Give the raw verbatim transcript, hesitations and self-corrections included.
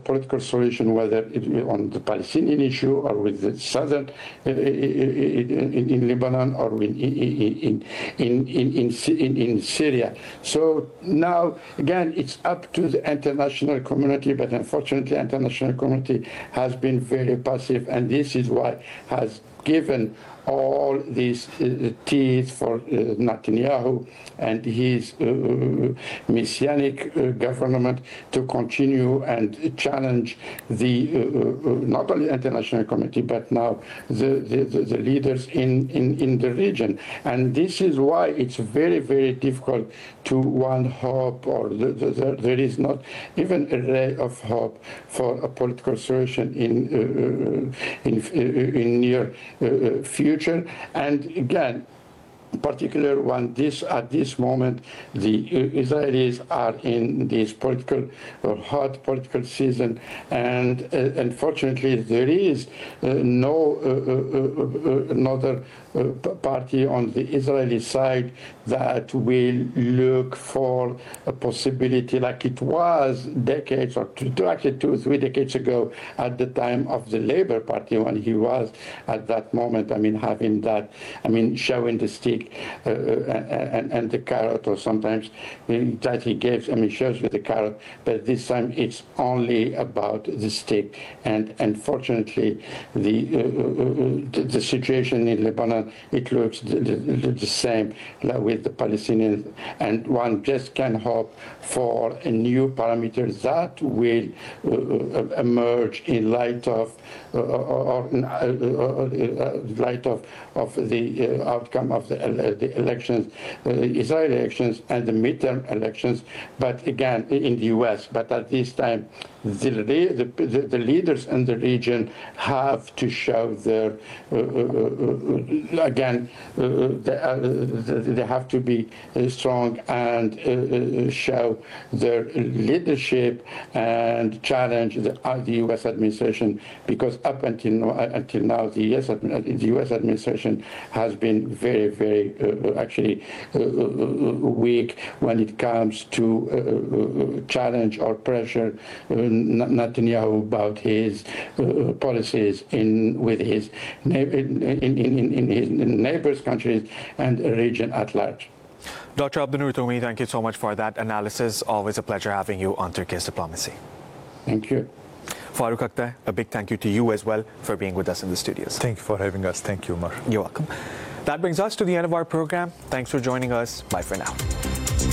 political solution, whether it be on the Palestinian issue or with the southern uh, in, in Lebanon or in in in, in, in, in in Syria. So now again, it's up to the international community, but unfortunately, the international community has been very passive, and this is why has given all these uh, teeth for uh, Netanyahu and his uh, messianic uh, government to continue and challenge the uh, uh, not only international community but now the, the, the leaders in, in, in the region. And this is why it's very, very difficult to one hope, or the, the, the, there is not even a ray of hope for a political solution in uh, in, uh, in near uh, future. And again, in particular, when this at this moment the Israelis are in this political or hot political season, and uh, unfortunately there is uh, no uh, uh, uh, another uh, party on the Israeli side that will look for a possibility like it was decades or two, actually two, three decades ago at the time of the Labour Party, when he was at that moment, I mean, having that, I mean, showing the stick uh, and, and the carrot, or sometimes that he gives, I mean, shows with the carrot, but this time it's only about the stick. And unfortunately, the, uh, uh, the, the situation in Lebanon, it looks the, the, the same with the Palestinians, and one just can hope for a new parameter that will uh, emerge in light of uh, or uh, uh, light of of the uh, outcome of the, uh, the elections, uh, Israeli elections and the midterm elections, but again in the U S. But at this time, the the, the, the leaders in the region have to show their uh, uh, uh, again uh, they, uh, they have to be uh, strong and uh, show their leadership and challenge the, uh, the U S administration, because up until now, until now the U S the U S administration has been very, very uh, actually uh, weak when it comes to uh, challenge or pressure uh, Netanyahu about his uh, policies in with his in, in, in, in his neighbors' countries and region at large. Doctor Abdunnoor Toumi, thank you so much for that analysis. Always a pleasure having you on Turkey's Diplomacy. Thank you. Farooq Akhtar, a big thank you to you as well for being with us in the studios. Thank you for having us. Thank you, Umar. You're welcome. That brings us to the end of our program. Thanks for joining us. Bye for now.